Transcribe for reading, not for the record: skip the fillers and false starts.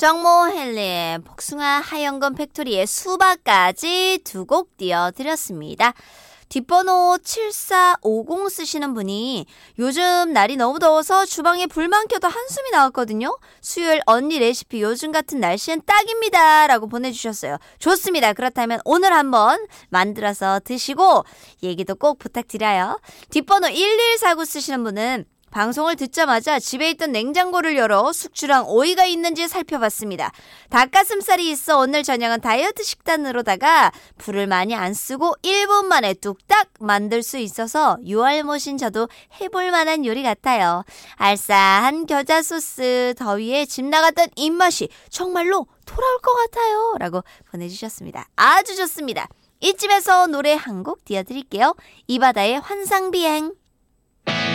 정모헬리의 복숭아, 하얀건 팩토리의 수박까지 두 곡 띄워드렸습니다. 뒷번호 7450 쓰시는 분이 요즘 날이 너무 더워서 주방에 불만 켜도 한숨이 나왔거든요. 수요일 언니 레시피 요즘 같은 날씨엔 딱입니다 라고 보내주셨어요. 좋습니다. 그렇다면 오늘 한번 만들어서 드시고 얘기도 꼭 부탁드려요. 뒷번호 1149 쓰시는 분은 방송을 듣자마자 집에 있던 냉장고를 열어 숙주랑 오이가 있는지 살펴봤습니다. 닭가슴살이 있어 오늘 저녁은 다이어트 식단으로다가 불을 많이 안 쓰고 1분 만에 뚝딱 만들 수 있어서 유알못인 저도 해볼 만한 요리 같아요. 알싸한 겨자 소스, 더위에 집 나갔던 입맛이 정말로 돌아올 것 같아요 라고 보내주셨습니다. 아주 좋습니다. 이쯤에서 노래 한 곡 띄워드릴게요. 이바다의 환상비행.